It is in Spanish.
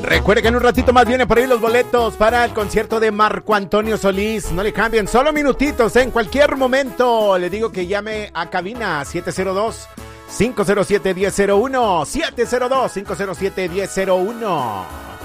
Recuerde que en un ratito más vienen por ahí los boletos para el concierto de Marco Antonio Solís. No le cambien, solo minutitos, en cualquier momento. Le digo que llame a cabina 702-507-1001. 702-507-1001.